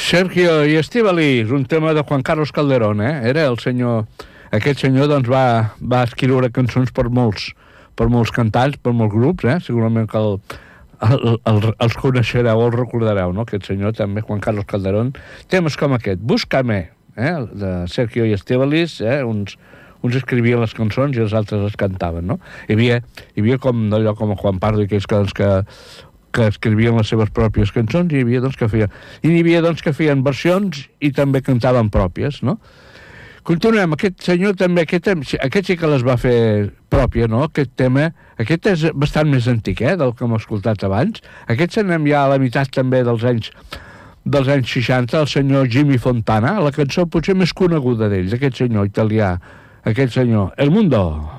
Sergio i Estíbaliz, un tema de Juan Carlos Calderón, era el senyor... Aquest senyor, doncs, va escriure cançons per molts cantants, per molts grups, segurament que els coneixereu o els recordareu, no? Aquest senyor també, Juan Carlos Calderón. Temes com aquest, Búscame, de Sergio i Estíbaliz, uns escrivien les cançons i els altres les cantaven, no? Hi havia com d'allò com Juan Pardo i aquells que escrivien les seves pròpies cançons, i hi havia que feien versions i també cantaven pròpies, no? Continuem, aquest senyor també, aquest sí que les va fer pròpia, no? Aquest tema, aquest és bastant més antic, del que hem escoltat abans. Aquest anem ja a la meitat també dels anys 60, el senyor Jimmy Fontana, la cançó potser més coneguda d'ells, aquest senyor italià, aquest senyor, El Mundo.